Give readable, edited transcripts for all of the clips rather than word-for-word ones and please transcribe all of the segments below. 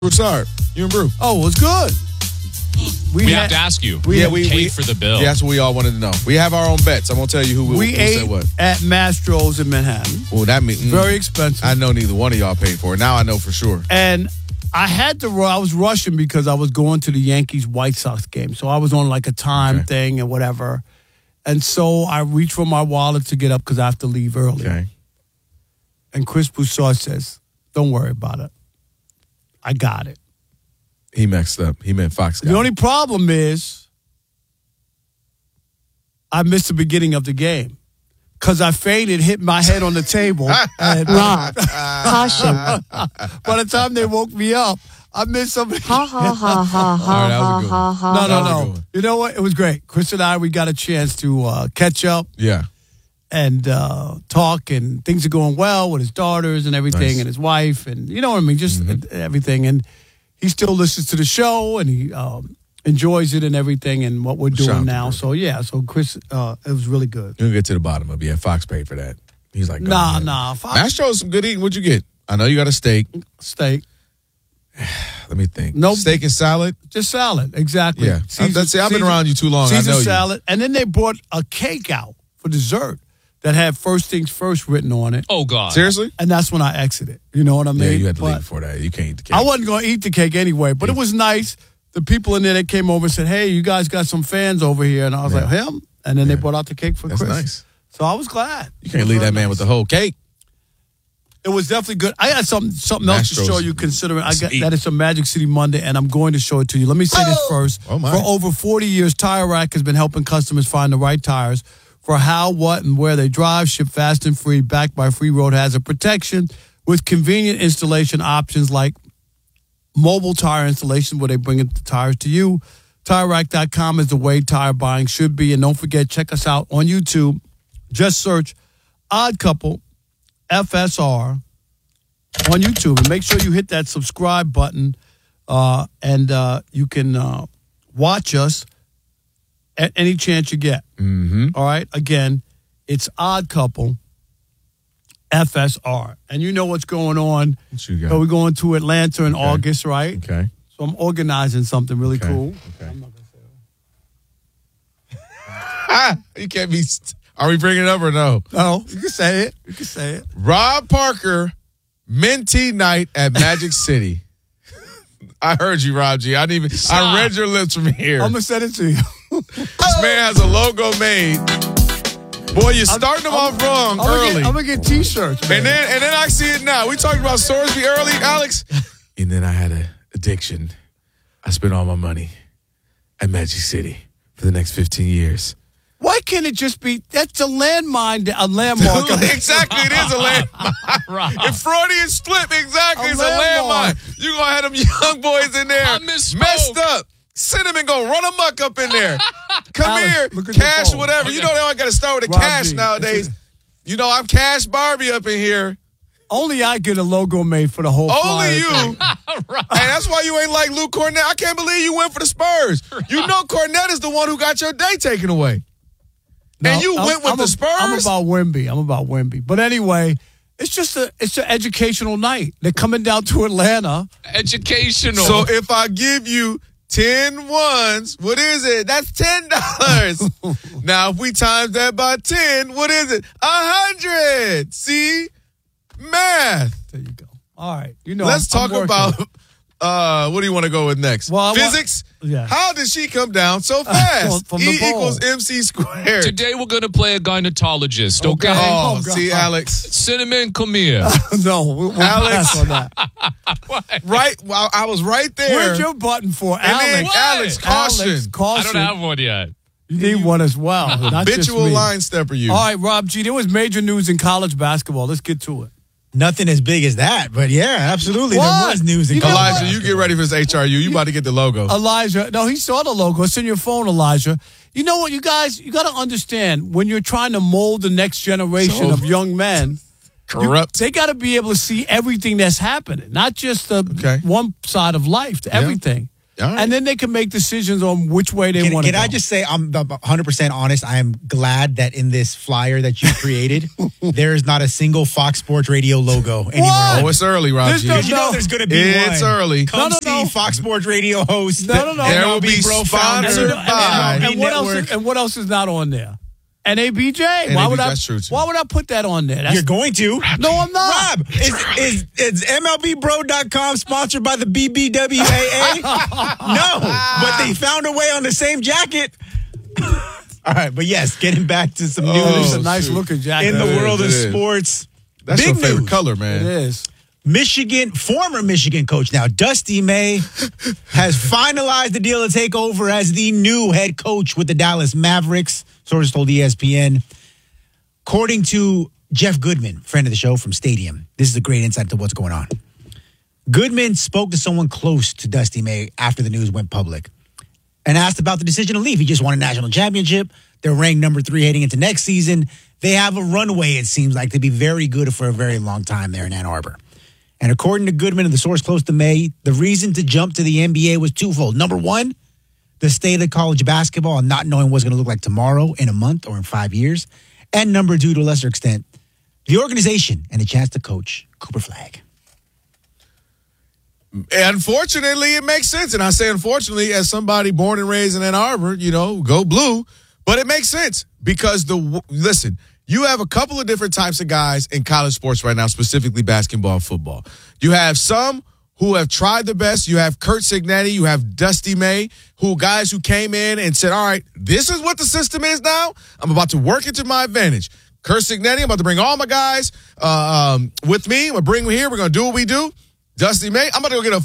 Broussard, you and Brew. Oh, it's good. We have to ask you. We paid for the bill. Yeah, that's what we all wanted to know. We have our own bets. I'm going to tell you who we ate said what. at Mastro's in Manhattan. Well, that means Very expensive. I know neither one of y'all paid for it. Now I know for sure. And I had to. I was rushing because I was going to the Yankees-White Sox game, so I was on like a time thing and whatever. And so I reached for my wallet to get up because I have to leave early. Okay. And Chris Broussard says, "Don't worry about it. I got it." He messed up. He meant Fox. The only problem is I missed the beginning of the game because I fainted, hit my head on the table. And Rob, caution. by the time they woke me up, I missed something. Ha ha ha ha All right, that was a good one. ha. No. You know what? It was great. Chris and I, we got a chance to catch up Yeah. and talk, and things are going well with his daughters and everything, Nice. and his wife, and you know what I mean, just everything. And he still listens to the show, and he enjoys it and everything, and what we're Shout out doing to now. Chris. So yeah, so Chris, it was really good. You'll get to the bottom of it. Yeah, Fox paid for that. He's like, Nah. Mastro's some good eating. What'd you get? I know you got a steak. Steak, Let me think. Nope. Steak and salad? just salad, exactly. Yeah. I've been around you too long. I Caesar know you. salad, and then they brought a cake out for dessert that had First Things First written on it. Oh, God. Seriously? And that's when I exited. You know what I mean? Yeah, you had to leave But before that. You can't eat the cake. I wasn't going to eat the cake anyway, but it was nice. The people in there that came over said, "Hey, you guys got some fans over here." And I was like, "Him?" And then they brought out the cake for That's Chris. nice. So I was glad. You can't leave that man with the whole cake. It was definitely good. I got something else to Mastro's show you, considering I got eat. that it's a Magic City Monday, and I'm going to show it to you. Let me say this first. Oh, my. For over 40 years, Tire Rack has been helping customers find the right tires for how, what, and where they drive, ship fast and free, backed by free road hazard protection with convenient installation options like mobile tire installation where they bring the tires to you. TireRack.com is the way tire buying should be. And don't forget, check us out on YouTube. Just search Odd Couple FSR on YouTube. And make sure you hit that subscribe button and you can watch us at any chance you get. Mm-hmm. All right? Again, it's Odd Couple FSR. And you know what's going on. What you got? So we're going to Atlanta in August, right? Okay. So I'm organizing something really Okay. cool. Okay. I'm not gonna say it. You can't be. Are we bringing it up or no? No, you can say it. You can say it. Rob Parker, Mentee Night at Magic City. I heard you, Rob G. I didn't even. Stop. I read your lips from here. I'm gonna send it to you. This man has a logo made. Boy, you're starting them off wrong early. I'm gonna get T-shirts, man. And then I see it now. We talked about Sorsby early, Alex. And then I had an addiction. I spent all my money at Magic City for the next 15 years. Why can't it just be? That's a landmark. Exactly, it is a landmine. If Freudian slip, exactly, it's a landmine. You gonna have them young boys in there I misspoke. messed up. Cinnamon gonna run amok up in there. Come Alex, here, look at your cash, phone. whatever. Okay. You know they all got to start with a Rob cash G. nowadays. You know I'm Cash Barbie up in here. Only I get a logo made for the whole. Only flyer you. thing. And that's why you ain't like Luke Cornett. I can't believe you went for the Spurs. You know Cornett is the one who got your day taken away. No, And you went with the Spurs? I'm about Wemby. But anyway, it's an educational night. They're coming down to Atlanta. Educational. So if I give you 10 ones, what is it? That's $10. Now, if we times that by 10, what is it? 100. See? Math. There you go. All right. You know, Let's I'm talk working. about, what do you want to go with next? Well, Physics? yeah. How did she come down so fast? from the E ball. equals MC squared. Today we're going to play a gynecologist, okay? Okay. Oh, Oh, God. see, Alex. Cinnamon, come here. No, we'll Alex. pass on that. Right, well, I was right there. Where's your button for, and then Alex? Alex, caution. Alex, caution. I don't have one yet. You need one as well. Not just Habitual me. line stepper you. All right, Rob G. There was major news in college basketball. Let's get to it. Nothing as big as that, but yeah, absolutely. What? There was news in You know college Elijah, you get basketball. ready for this HRU. You about to get the logo. Elijah, no, he saw the logo. It's in your phone, Elijah. You know what, you guys, you got to understand when you're trying to mold the next generation So- of young men, Corrupt. they got to be able to see everything that's happening, not just the Okay. one side of life, to everything. All right. And then they can make decisions on which way they want to go. Can I just say, I'm 100% honest. I am glad that in this flyer that you created, there is not a single Fox Sports Radio logo anywhere. What? Oh, it's early, Rob There's G. no- You know there's going to be one. It's early. Come No, see Fox Sports Radio host. No. There will be MLB Bro founder, sponsored by- MLB And what else? Network. And what else is not on there? NABJ. Why would I? that's true, too. Why would I put that on there? You're going to? No, I'm not. Rob, is MLBBro.com sponsored by the BBWAA? No, but they found a way on the same jacket. All right, but yes, getting back to some It's news a nice looking jacket. in the It world is, of it is. sports. That's Big your favorite news. color, It man. is. Former Michigan coach now, Dusty May, has finalized the deal to take over as the new head coach with the Dallas Mavericks, sources told ESPN. According to Jeff Goodman, friend of the show from Stadium, this is a great insight into what's going on. Goodman spoke to someone close to Dusty May after the news went public and asked about the decision to leave. He just won a national championship. They're ranked number 3 heading into next season. They have a runway, it seems like, to be very good for a very long time there in Ann Arbor. And according to Goodman and the source close to May, the reason to jump to the NBA was twofold. Number one, the state of college basketball and not knowing what's going to look like tomorrow, in a month, or in 5 years. And number two, to a lesser extent, the organization and a chance to coach Cooper Flagg. Unfortunately, it makes sense. And I say unfortunately as somebody born and raised in Ann Arbor, go blue. But it makes sense because listen, you have a couple of different types of guys in college sports right now, specifically basketball and football. You have some who have tried the best. You have Curt Cignetti. You have Dusty May, guys who came in and said, all right, this is what the system is now. I'm about to work it to my advantage. Curt Cignetti, I'm about to bring all my guys with me. I'm going to bring them here. We're going to do what we do. Dusty May, I'm about to go get a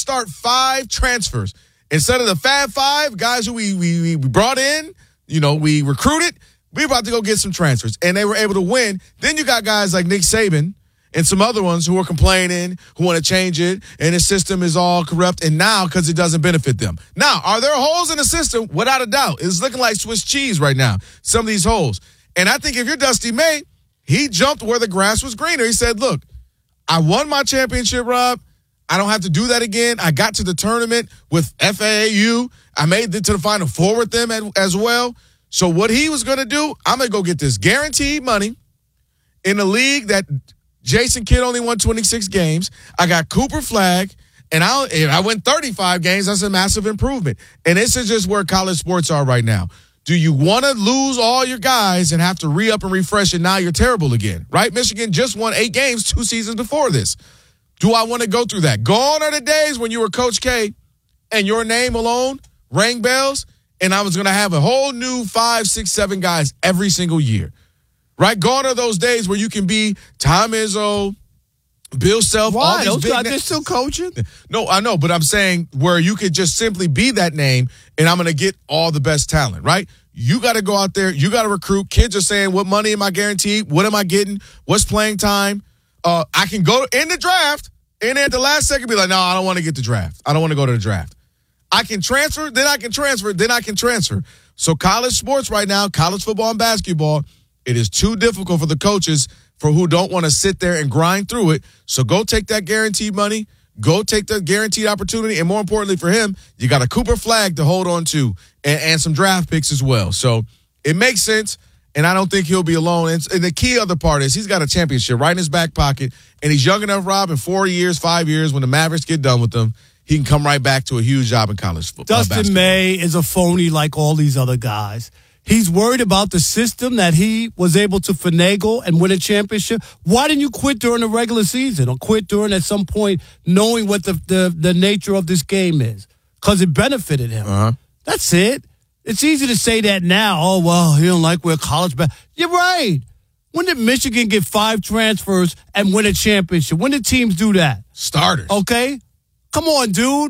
5 transfers. Instead of the Fab Five, guys who we brought in, we recruited, we're about to go get some transfers. And they were able to win. Then you got guys like Nick Saban and some other ones who are complaining, who want to change it, and the system is all corrupt, and now because it doesn't benefit them. Now, are there holes in the system? Without a doubt. It's looking like Swiss cheese right now, some of these holes. And I think if you're Dusty May, he jumped where the grass was greener. He said, look, I won my championship, Rob. I don't have to do that again. I got to the tournament with FAAU. I made it to the Final Four with them as well. So what he was going to do, I'm going to go get this guaranteed money in a league that Jason Kidd only won 26 games. I got Cooper Flagg, and I went 35 games. That's a massive improvement. And this is just where college sports are right now. Do you want to lose all your guys and have to re-up and refresh, and now you're terrible again, right? Michigan just won 8 games 2 seasons before this. Do I want to go through that? Gone are the days when you were Coach K and your name alone rang bells, and I was going to have a whole new 5, 6, 7 guys every single year, right? Gone are those days where you can be Tom Izzo, Bill Self. Why? All these Those big guys, they're still coaching? No, I know, but I'm saying where you could just simply be that name and I'm going to get all the best talent, right? You got to go out there. You got to recruit. Kids are saying, what money am I guaranteed? What am I getting? What's playing time? I can go in the draft and at the last second be like, no, I don't want to get the draft. I don't want to go to the draft. I can transfer, then I can transfer, then I can transfer. So college sports right now, college football and basketball, it is too difficult for the coaches for who don't want to sit there and grind through it. So go take that guaranteed money. Go take the guaranteed opportunity. And more importantly for him, you got a Cooper Flagg to hold on to and some draft picks as well. So it makes sense. And I don't think he'll be alone. And the key other part is he's got a championship right in his back pocket. And he's young enough, Rob, in 4 years, 5 years, when the Mavericks get done with them, he can come right back to a huge job in college football. Dustin May is a phony like all these other guys. He's worried about the system that he was able to finagle and win a championship. Why didn't you quit during the regular season or quit during at some point knowing what the nature of this game is? Because it benefited him. Uh-huh. That's it. It's easy to say that now. Oh, well, he don't like where college You're right. When did Michigan get 5 transfers and win a championship? When did teams do that? Starters. Okay? Come on, dude.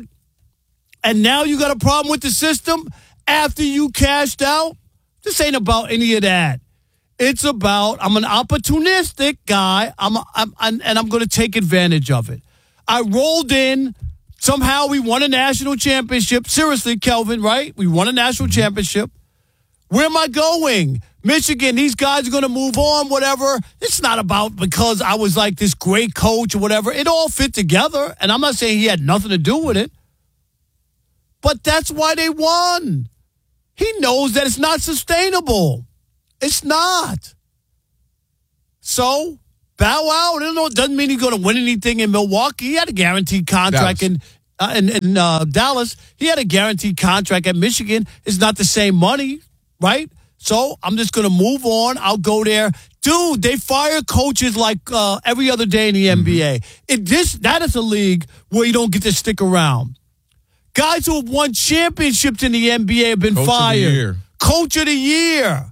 And now you got a problem with the system after you cashed out? This ain't about any of that. It's about I'm an opportunistic guy. I'm going to take advantage of it. I rolled in. Somehow we won a national championship. Seriously, Kelvin, right? We won a national championship. Where am I going? Michigan, these guys are going to move on, whatever. It's not about because I was like this great coach or whatever. It all fit together, and I'm not saying he had nothing to do with it. But that's why they won. He knows that it's not sustainable. It's not. So, bow out. It doesn't mean he's going to win anything in Milwaukee. He had a guaranteed contract in Dallas. He had a guaranteed contract at Michigan. It's not the same money, right? So, I'm just going to move on. I'll go there. Dude, they fire coaches like every other day in the NBA. That is a league where you don't get to stick around. Guys who have won championships in the NBA have been fired. Coach of the year.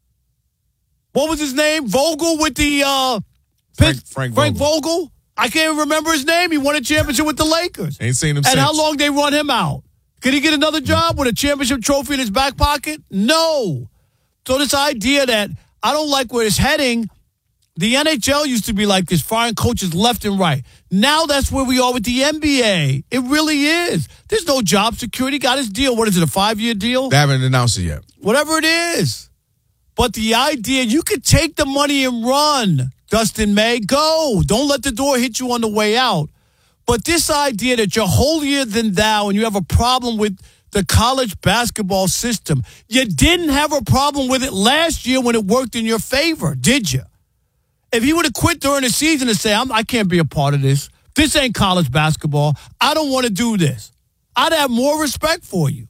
What was his name? Vogel with the Frank Vogel. I can't even remember his name. He won a championship with the Lakers. Ain't seen him and since. how long they run him out? Could he get another job with a championship trophy in his back pocket? No. So this idea that I don't like where it's heading, the NHL used to be like this, firing coaches left and right. Now that's where we are with the NBA. It really is. There's no job security. Got his deal. What is it, a 5-year deal? They haven't announced it yet. Whatever it is. But the idea, you could take the money and run, Dustin May. Go. Don't let the door hit you on the way out. But this idea that you're holier than thou and you have a problem with the college basketball system, you didn't have a problem with it last year when it worked in your favor, did you? If he would have quit during the season and say, I can't be a part of this. This ain't college basketball. I don't want to do this. I'd have more respect for you.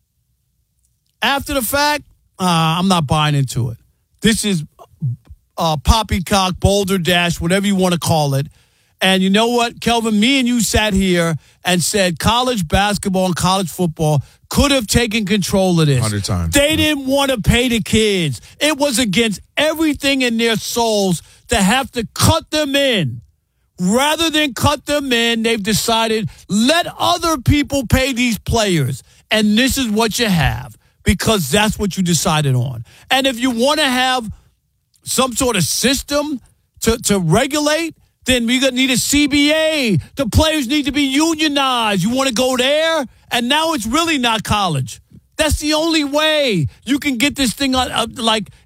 After the fact, I'm not buying into it. This is poppycock, boulder dash, whatever you want to call it. And you know what, Kelvin? Me and you sat here and said college basketball and college football could have taken control of this. 100 times. They didn't want to pay the kids. It was against everything in their souls to have to cut them in. Rather than cut them in, they've decided, let other people pay these players. And this is what you have because that's what you decided on. And if you want to have some sort of system to regulate, then we're going to need a CBA. The players need to be unionized. You want to go there? And now it's really not college. That's the only way you can get this thing on,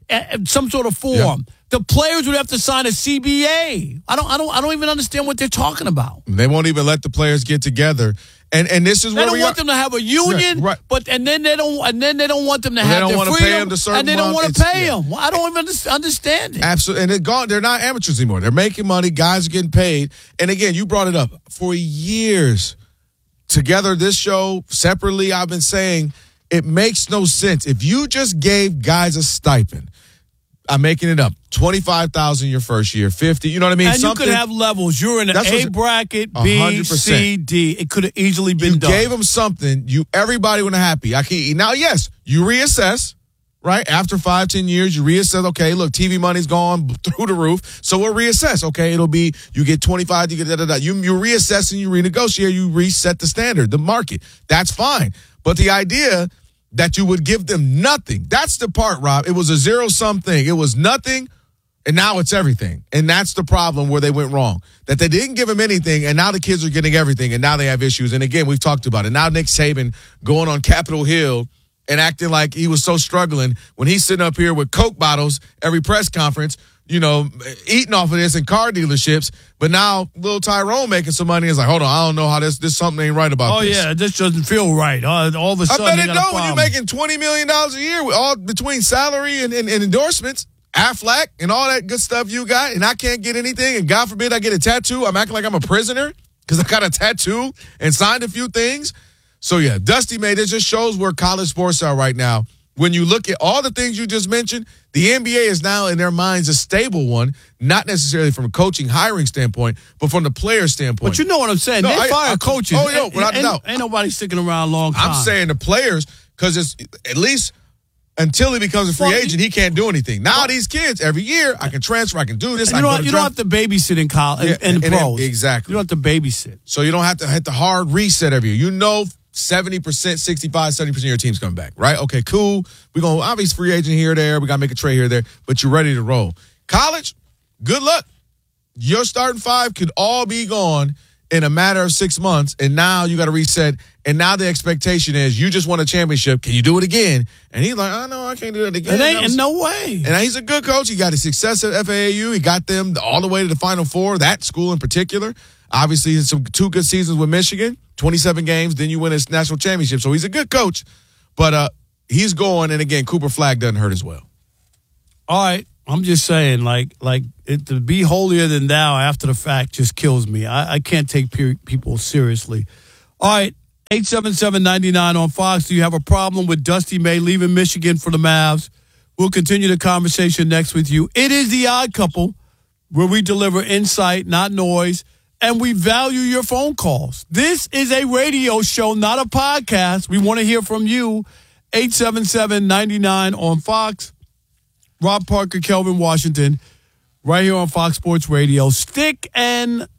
some sort of form. Yeah. The players would have to sign a CBA. I don't even understand what they're talking about. They won't even let the players get together. And this is where they don't want them to have a union, right. But and then they don't want them to have their freedom, pay them to and they don't want to pay them. Well, I don't even understand it. Absolutely, and they're not amateurs anymore. They're making money. Guys are getting paid. And again, you brought it up for years. Together, this show separately, I've been saying it makes no sense if you just gave guys a stipend. I'm making it up. 25,000 your first year, 50. You know what I mean? And you could have levels. You're in an A bracket, B, 100%. C, D. It could have easily been done. You gave them something. Everybody would have happy. Now, yes, you reassess, right? After 5-10 years, you reassess. Okay, look, TV money's gone through the roof, so we'll reassess. Okay, it'll be you get 25, you get da-da-da. You reassess and you renegotiate. You reset the standard, the market. That's fine. But the idea that you would give them nothing, that's the part, Rob. It was a zero-sum thing. It was nothing. And now it's everything. And that's the problem where they went wrong. That they didn't give him anything, and now the kids are getting everything, and now they have issues. And again, we've talked about it. Now Nick Saban going on Capitol Hill and acting like he was so struggling when he's sitting up here with Coke bottles every press conference, eating off of this in car dealerships. But now little Tyrone making some money is like, hold on, I don't know how this something ain't right about this. Oh, yeah, this doesn't feel right. All of a sudden, I bet it don't when you're making $20 million a year with all between salary and endorsements. Aflac and all that good stuff you got, and I can't get anything, and God forbid I get a tattoo. I'm acting like I'm a prisoner because I got a tattoo and signed a few things. So, yeah, Dusty May, this just shows where college sports are right now. When you look at all the things you just mentioned, the NBA is now, in their minds, a stable one, not necessarily from a coaching, hiring standpoint, but from the player standpoint. But you know what I'm saying. They fire coaches. Oh, yeah, without a doubt. Ain't nobody sticking around a long time. I'm saying the players, because it's at least – until he becomes a free agent, he can't do anything. Now these kids, every year, I can transfer, I can do this. You don't have to babysit in college, in the pros. Exactly. You don't have to babysit. So you don't have to hit the hard reset every year. 70%, 65, 70% of your team's coming back, right? Okay, cool. We're going to obviously free agent here or there. We got to make a trade here or there, but you're ready to roll. College, good luck. Your starting five could all be gone in a matter of 6 months, and now you got to reset. And now the expectation is you just won a championship. Can you do it again? And he's like, oh, no, I can't do it again. It ain't no way. And he's a good coach. He got his success at FAU. He got them all the way to the Final Four, that school in particular. Obviously, he had two good seasons with Michigan, 27 games, then you win a national championship. So he's a good coach, but he's going, and again, Cooper Flagg doesn't hurt as well. All right. I'm just saying, to be holier than thou after the fact just kills me. I can't take people seriously. All right, 877-99 on Fox. Do you have a problem with Dusty May leaving Michigan for the Mavs? We'll continue the conversation next with you. It is The Odd Couple, where we deliver insight, not noise, and we value your phone calls. This is a radio show, not a podcast. We want to hear from you. 877-99 on Fox. Rob Parker, Kelvin Washington, right here on Fox Sports Radio. Stick and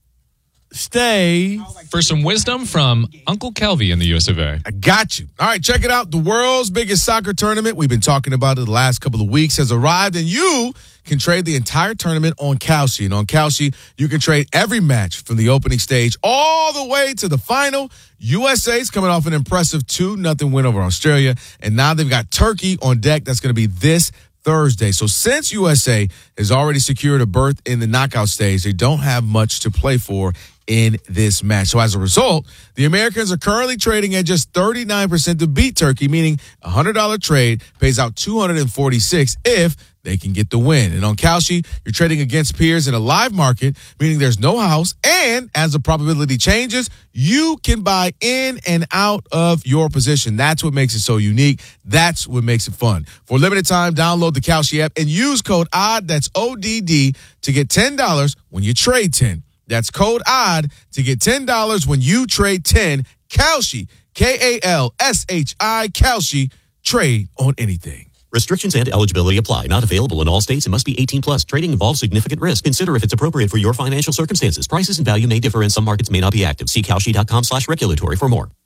stay. For some wisdom from Uncle Kelvy in the US of A. I got you. All right, check it out. The world's biggest soccer tournament, we've been talking about it the last couple of weeks, has arrived, and you can trade the entire tournament on Kalshi. And on Kalshi, you can trade every match from the opening stage all the way to the final. USA's coming off an impressive 2-0 win over Australia, and now they've got Turkey on deck. That's going to be this Thursday. So since USA has already secured a berth in the knockout stage, they don't have much to play for in this match. So as a result, the Americans are currently trading at just 39% to beat Turkey, meaning a $100 trade pays out $246 if they can get the win. And on Kalshi, you're trading against peers in a live market, meaning there's no house. And as the probability changes, you can buy in and out of your position. That's what makes it so unique. That's what makes it fun. For a limited time, download the Kalshi app and use code ODD, that's ODD, to get $10 when you trade 10. That's code ODD to get $10 when you trade 10. Kalshi, Kalshi, Kalshi, trade on anything. Restrictions and eligibility apply. Not available in all states and must be 18 plus. Trading involves significant risk. Consider if it's appropriate for your financial circumstances. Prices and value may differ and some markets may not be active. See Kalshi.com/regulatory for more.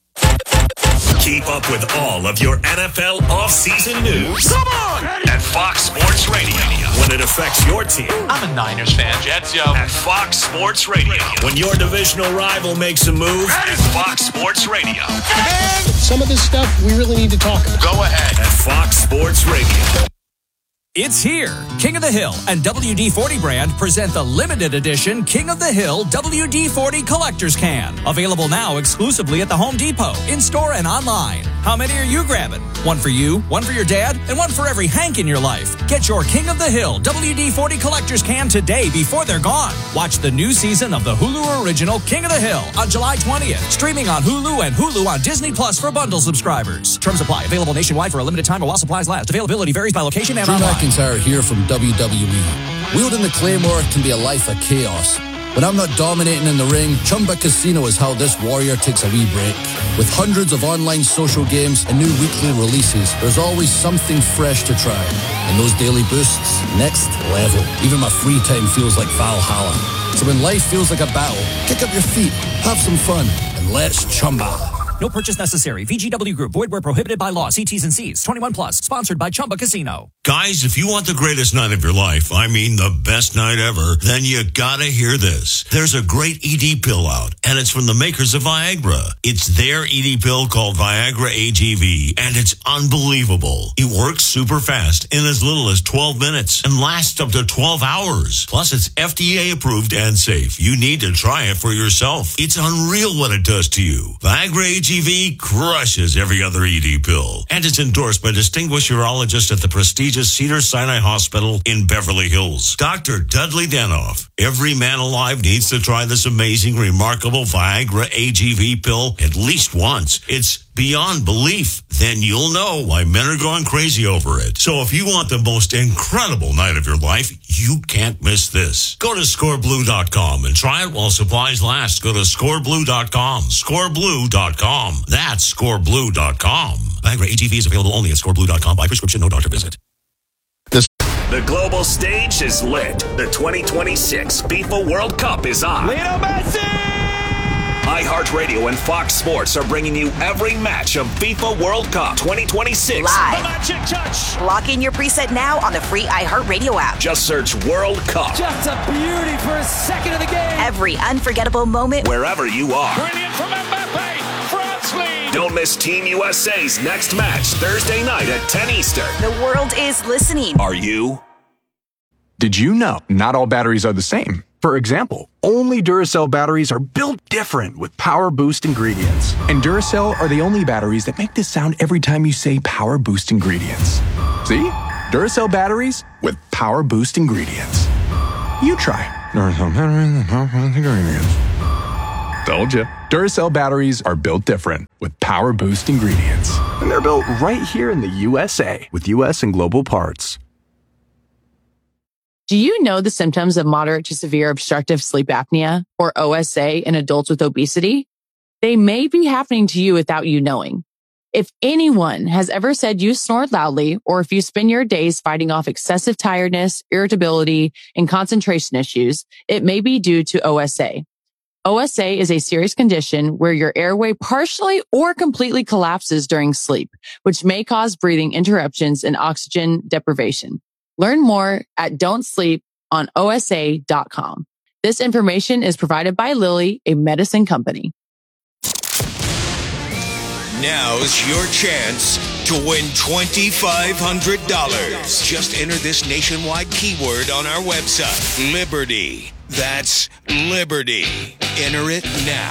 Keep up with all of your NFL offseason news. Come on! At Fox Sports Radio. When it affects your team. I'm a Niners fan, Jets, yo. At Fox Sports Radio. When your divisional rival makes a move. At Fox Sports Radio. Some of this stuff we really need to talk about. Go ahead. At Fox Sports Radio. It's here. King of the Hill and WD-40 brand present the limited edition King of the Hill WD-40 Collector's Can. Available now exclusively at the Home Depot, in-store and online. How many are you grabbing? One for you, one for your dad, and one for every Hank in your life. Get your King of the Hill WD-40 Collector's Can today before they're gone. Watch the new season of the Hulu original King of the Hill on July 20th. Streaming on Hulu and Hulu on Disney Plus for bundle subscribers. Terms apply. Available nationwide for a limited time or while supplies last. Availability varies by location and online. McIntyre here from WWE. Wielding the Claymore can be a life of chaos. When I'm not dominating in the ring, Chumba Casino is how this warrior takes a wee break. With hundreds of online social games and new weekly releases, there's always something fresh to try. And those daily boosts, next level. Even my free time feels like Valhalla. So when life feels like a battle, kick up your feet, have some fun, and let's Chumba. No purchase necessary. VGW Group. Void where prohibited by law. See T's and C's. 21 plus. Sponsored by Chumba Casino. Guys, if you want the greatest night of your life, I mean the best night ever, then you gotta hear this. There's a great ED pill out, and it's from the makers of Viagra. It's their ED pill called Viagra AGV, and it's unbelievable. It works super fast in as little as 12 minutes and lasts up to 12 hours. Plus, it's FDA approved and safe. You need to try it for yourself. It's unreal what it does to you. Viagra AGV crushes every other ED pill, and it's endorsed by distinguished urologists at the prestigious Cedars-Sinai Hospital in Beverly Hills. Dr. Dudley Danoff. Every man alive needs to try this amazing, remarkable Viagra AGV pill at least once. It's beyond belief. Then you'll know why men are going crazy over it. So if you want the most incredible night of your life, you can't miss this. Go to scoreblue.com and try it while supplies last. Go to scoreblue.com. Scoreblue.com. That's scoreblue.com. Viagra AGV is available only at scoreblue.com by prescription, no doctor visit. The global stage is lit. The 2026 FIFA World Cup is on. Lionel Messi! iHeartRadio and Fox Sports are bringing you every match of FIFA World Cup 2026. Live. The magic touch. Lock in your preset now on the free iHeartRadio app. Just search World Cup. Just a beauty for a second of the game. Every unforgettable moment. Wherever you are. Brilliant from Mbappe. France lead. Don't miss Team USA's next match Thursday night at 10 Eastern. The world is listening. Are you? Did you know not all batteries are the same? For example, only Duracell batteries are built different with Power Boost ingredients. And Duracell are the only batteries that make this sound every time you say Power Boost ingredients. See? Duracell batteries with Power Boost ingredients. You try. Duracell batteries with Power Boost ingredients. Told ya. Duracell batteries are built different with Power Boost ingredients. And they're built right here in the USA with US and global parts. Do you know the symptoms of moderate to severe obstructive sleep apnea, or OSA, in adults with obesity? They may be happening to you without you knowing. If anyone has ever said you snore loudly, or if you spend your days fighting off excessive tiredness, irritability, and concentration issues, it may be due to OSA. OSA is a serious condition where your airway partially or completely collapses during sleep, which may cause breathing interruptions and oxygen deprivation. Learn more at don'tsleeponosa.com. This information is provided by Lilly, a medicine company. Now's your chance to win $2,500. Just enter this nationwide keyword on our website, Liberty. That's Liberty. Enter it now.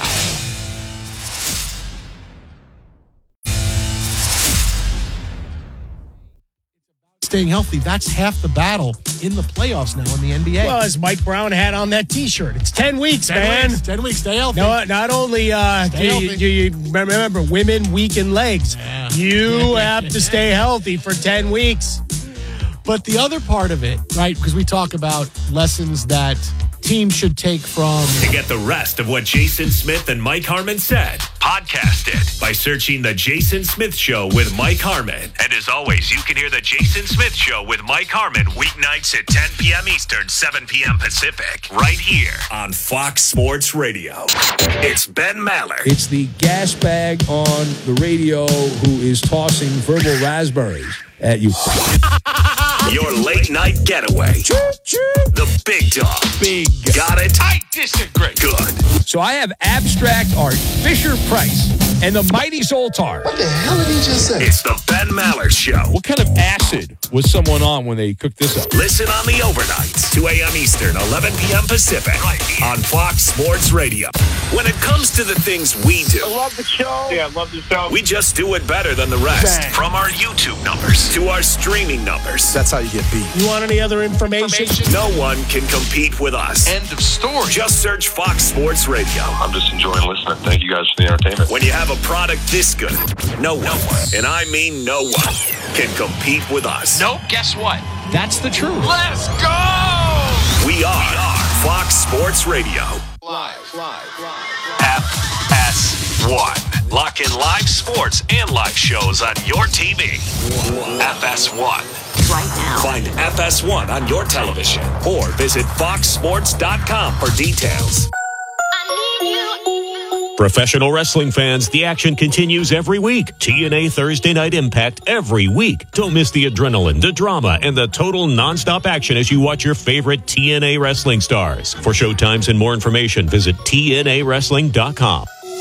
Staying healthy, that's half the battle in the playoffs now in the NBA. Well, as Mike Brown had on that T-shirt, it's 10 weeks, man. 10 weeks, stay healthy. No, not only do you remember, women weaken legs. Yeah. You have to stay healthy for 10 weeks. But the other part of it, right, because we talk about lessons that teams should take from... To get the rest of what Jason Smith and Mike Harmon said, podcast it by searching The Jason Smith Show with Mike Harmon. And as always, you can hear The Jason Smith Show with Mike Harmon weeknights at 10 p.m. Eastern, 7 p.m. Pacific, right here on Fox Sports Radio. It's Ben Maller. It's the gas bag on the radio who is tossing verbal raspberries at you. Your late night getaway. The big dog. Big. Got it? I disagree. Good. So I have abstract art, Fisher Price, and the Mighty Zoltar. What the hell did he just say? It's the Ben Maller Show. What kind of acid was someone on when they cooked this up? Listen on the overnights, 2 a.m. Eastern, 11 p.m. Pacific, right here on Fox Sports Radio. When it comes to the things we do, I love the show. Yeah, I love the show. we just do it better than the rest. Bang. From our YouTube numbers to our streaming numbers. That's how you get beat. You want any other information? No one can compete with us. End of story. Just search Fox Sports Radio. I'm just enjoying listening. Thank you guys for the entertainment. When you have a product this good, no one, and I mean no one, can compete with us. Nope, guess what? That's the truth. Let's go! We are Fox Sports Radio. Live. FS1. Lock in live sports and live shows on your TV. FS1. Right now. Find FS1 on your television or visit foxsports.com for details. Professional wrestling fans, the action continues every week. TNA Thursday Night Impact every week. Don't miss the adrenaline, the drama, and the total nonstop action as you watch your favorite TNA wrestling stars. For showtimes and more information, visit TNAWrestling.com.